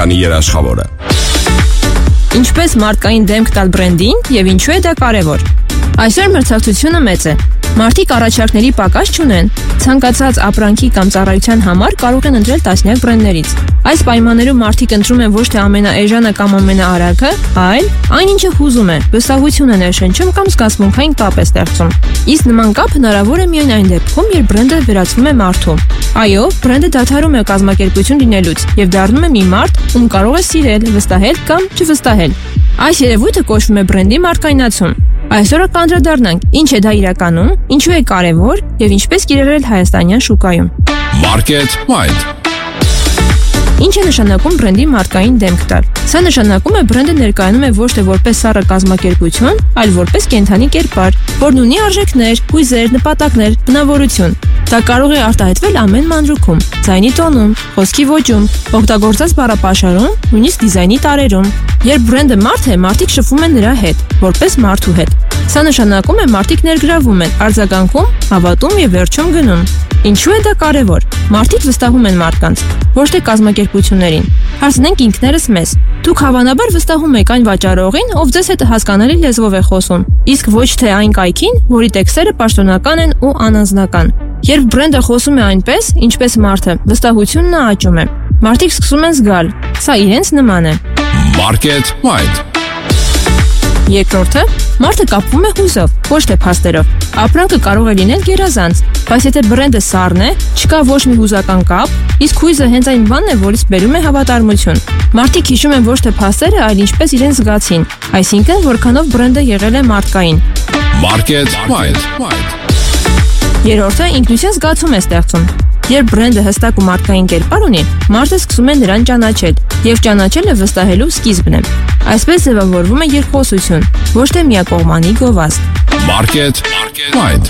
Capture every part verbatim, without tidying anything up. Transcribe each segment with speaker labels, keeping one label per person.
Speaker 1: էկրանի երաշխավորը։
Speaker 2: Ինչպես մարդկային դեմք տալ բրենդին եւ ինչու է դա կարեւոր։ Այսօր մրցակցությունը մեծ է։ Մարդիկ առաջարկների պակաս չունեն։ Ցանկացած ապրանքի կամ ծառայության համար կարող են ընտրել տասնյակ բրենդներից։ Այս պայմաններում մարդիկ ընտրում են ոչ թե ամենաէժանը կամ ամենաարագը, այլ այն, ինչը հուզում է, վստահություն է ներշնչում կամ զգացմունքային կապ է ստեղծում։ Իսկ նման կապ հնարավոր է միայն այն դեպքում, երբ բրենդը վերածվում է մարդու։ Այո, բրենդը դադարում է կազմակերպություն լինելուց եւ դառնում է մի մարդ, ում կարող է սիրել, վստահել կամ չվստահել։ Այս երևույթը կոչվում է բրենդի մարդկայնացում։ Այսօր կանդրադառնանք, ինչ է դա իրականում, ինչու է կարևոր եւ ինչպես կիրառել հայաստանյան շուկայում։
Speaker 1: Market Mind.
Speaker 2: Ինչ է նշանակում բրենդի մարդկային դեմք տալ։ Սա նշանակում է բրենդը ներկայանում է ոչ թե որպես սառը կազմակերպություն, այլ որպես կենդանի կերպար, որն ունի արժեքներ, հույզեր, նպատակներ, բնավորություն։ Դա կարող է արտահայտվել ամեն մանրուքում՝ ձայնի տոնում, խոսքի ոճում, օգտագործած բառապաշարում, նույնիսկ դիզայնի տարրերում։ Երբ բրենդը մարդ է, մարդիկ շփվում են նրա հետ, որպես մարդու հետ։ Սա նշանակում է մարդիկ ներգրավում են, արձագանքում, հավատում եւ վերջում գնում։ Ինչու է դա կարևոր։ Մարդիկ վստահում են մարդկանց, ոչ թե կազմակերպություններին։ Հարցնենք ինքներս մեզ. դուք հավանաբար վստահում եք այն վաճառողին, ով ձեզ հետ հասկանալի լեզվով է խոսում, իսկ ոչ թե այն կայքին, որի տեքստերը պաշտոնական են ու անանձնական։ Երբ բրենդը խոսում է այնպես, ինչպես մարդը, վստահությունն աճում է։ Մարդիկ սկսում են զգալ. սա իրենց նման է։
Speaker 1: Market Mind.
Speaker 2: Երկրորդը, մարդը կապվում է հույզով, ոչ թե փաստերով։ Ապրանքը կարող է լինել գերազանց, բայց եթե բրենդը սառն է, չկա ոչ մի հուզական կապ, իսկ հույզը հենց այն բանն է, որից բերում է հավատարմություն։ Մարդիկ հիշում են ոչ թե փաստերը, այլ ինչպես իրենց զգացին, այսինքն որքանով բրենդը եղել է մարդկային։
Speaker 1: Market Mind.
Speaker 2: Երրորդը ինքնության զգացում է ստեղծում։ Երբ բրենդը հստակ ու մարդկային կերպար ունի, մարդը սկսում է նրան ճանաչել, եւ ճանաչելը վստահելու սկիզբն է։ Այսպես ձևավորվում է երկխոսություն, ոչ թե միակողմանի գովազդ։
Speaker 1: Market Mind.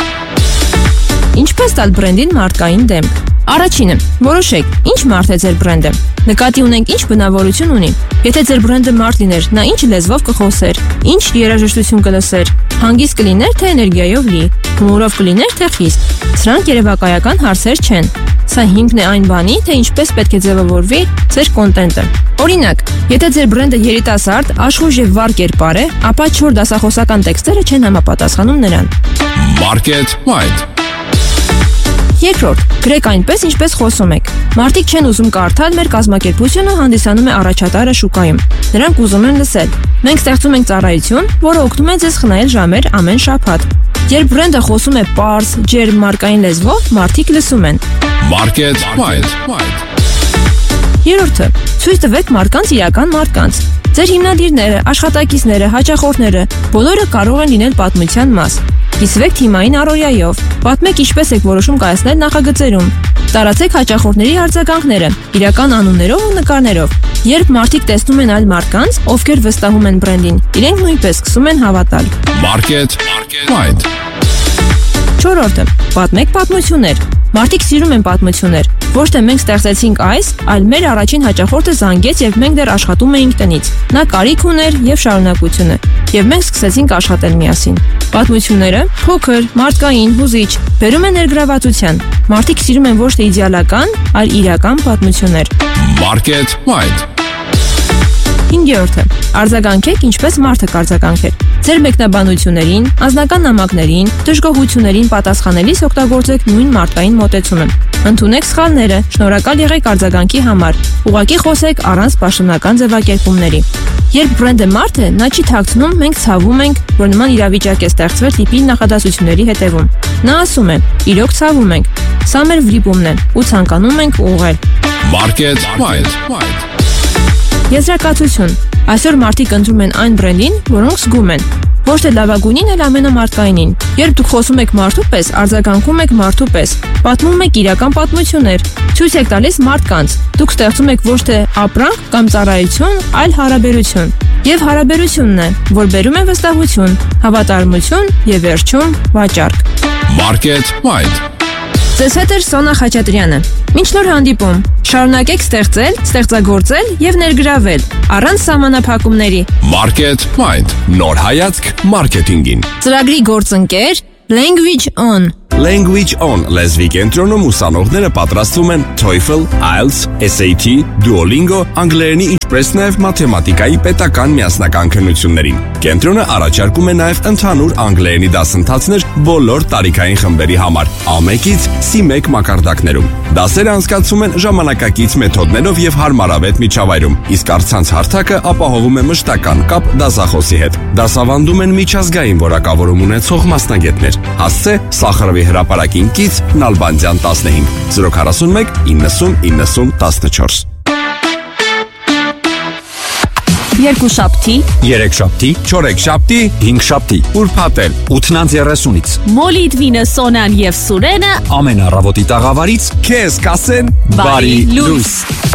Speaker 2: Ինչպես տալ բրենդին մարդկային դեմք։ Առաջինը, որոշեք, ինչ մարդ է ձեր բրենդը։ Նկատի ունենք ինչ բնավորություն ունի։ Եթե ձեր բրենդը մարդ լիներ, նա ինչ լեզվով կխոսեր, ինչ երաժշտություն կլսեր, հանգիստ կլիներ, թե էներգիայով լի, հումորով կլիներ, թե խիստ։ Սրանք երևակայական հարցեր չեն։ Սա հիմքն է այն բանի, թե ինչպես պետք է ձևավորվի ձեր կոնտենտը։ Օրինակ, եթե ձեր բրենդը երիտասարդ, աշխույժ եւ վառ կերպար է, ապա չոր դասախոսական տեքստերը չեն համապատասխանում նրան։
Speaker 1: Market Mind.
Speaker 2: Երկրորդ, գրեք այնպես, ինչպես խոսում եք։ Մարդիկ չեն ուզում կարդալ, մեր կազմակերպությունը հանդիսանում է առաջատարը շուկայում։ Նրանք ուզում են լսել։ Մենք ստեղծում ենք ծառայություն, որը օգնում է ձեզ խնայել ժամեր ամեն շաբաթ։ Երբ բրենդը խոսում է պարզ, ջերմ մարդկային լեզվով, մարդիկ լսում են։
Speaker 1: Market Mind.
Speaker 2: Երրորդը, ցույց տվեք մարդկանց իրական մարդկանց։ Ձեր հիմնադիրները, աշխատակիցները, հաճախորդները բոլորը կարող են լինել պատմության մաս։ Կիսվեք թիմային առօրյայով, պատմեք ինչպես եք որոշում կայացնել նախագծերում, տարածեք հաճախորդների արձագանքները, իրական անուններով ու նկարներով։ Երբ մարդիկ տեսնում են այլ մարդկանց, ովքեր վստահում են բրենդին, իրենք նույնպես սկսում են հավատալ։
Speaker 1: Market Mind.
Speaker 2: Չորրորդը, պատմեք պատմություններ։ Մարդիկ սիրում են պատմություններ։ Ոչ թե մենք ստեղծեցինք այս, այլ մեր առաջին հաճախորդը զանգեց եւ մենք դեռ աշխատում էինք տնից։ Նա կարիք ուներ եւ շարունակությունը, եւ մենք սկսեցինք աշխատել միասին։ Պատմությունները փոքր, մարդկային, հուզիչ, բերում են ներգրավվածության։ Մարդիկ սիրում են ոչ թե իդեալական, այլ իրական պատմություններ։
Speaker 1: Market Mind.
Speaker 2: Հինգերորդը, արձագանքեք ինչպես մարդը կարձագանքեր։ Ձեր մեկնաբանություններին, անձնական նամակներին, դժգոհություններին պատասխանելիս օգտագործեք նույն մարդկային մոտեցումը։ Ընդունեք սխալները, շնորհակալ եղեք արձագանքի համար։ Ուղղակի խոսեք առանց պաշտոնական ձևակերպումների։ Երբ բրենդը մարդ է, նա չի թաքցնում, մենք ցավում ենք, որ նման իրավիճակ է ստեղծվել տիպի նախադասությունների հետևում։ Նա ասում է. իրոք ցավում ենք։ Սա մեր վրիպումն է ու ցանկանում ենք ուղղել։
Speaker 1: Market Mind.
Speaker 2: Եզրակացություն։ Այսօր մարդիկ ընտրում են այն բրենդին, որոնք զգում են։ Ոչ թե լավագույնին, այլ ամենամարտկայինին։ Երբ դուք խոսում եք մարդու պես, արձագանքում եք մարդու պես, պատմում եք իրական պատմություններ, ցույց եք տալիս մարդկանց։ Դուք ստեղծում եք ոչ թե ապրանք կամ ծառայություն, այլ հարաբերություն։ Եվ հարաբերությունն է, որ բերում է վստահություն, հավատարմություն եւ վերջում վաճառք։
Speaker 1: Market Mind.
Speaker 2: Ձեզ հետ է Սոնա Խաչատրյանը։ Մինչ նոր հանդիպում, շարունակեք ստեղծել, ստեղծագործել եւ ներգրավել առանց սահմանափակումների։
Speaker 1: Market Mind. Նոր հայացք մարքեթինգին։
Speaker 2: Ծրագրի գործընկեր Language On
Speaker 1: Language On լեզվի կենտրոնում ուսանողները պատրաստվում են TOEFL, I E L T S, S A T, Duolingo, անգլերենի ինչպես նաև մաթեմատիկայի պետական միասնական քննություններին։ Կենտրոնը առաջարկում է նաև ընդհանուր անգլերենի դասընթացներ բոլոր տարիքային խմբերի համար, A one-ից C one մակարդակներում։ Դասերը անցկացվում են ժամանակակից մեթոդներով եւ հարմարավետ միջավայրում, իսկ առցանց հարթակը ապահովում է մշտական կապ դասախոսի հետ։ Դասավանդում են միջազգային որակավորում ունեցող մասնագետներ։ Հասցե Սախարովի հրապարակին կից Նալբանդյան տասնհինգ zero four one ninety ninety fourteen
Speaker 3: Երկուշաբթի,
Speaker 4: երեքշաբթի,
Speaker 1: չորեքշաբթի,
Speaker 4: հինգշաբթի,
Speaker 1: ուրբաթ-ել,
Speaker 4: ութ thirty-ից
Speaker 3: Մոլիտվինը, Սոնան եւ Սուրենը
Speaker 4: ամեն առավոտի տաղավարից
Speaker 1: քեզ կասեն
Speaker 3: բարի լույս։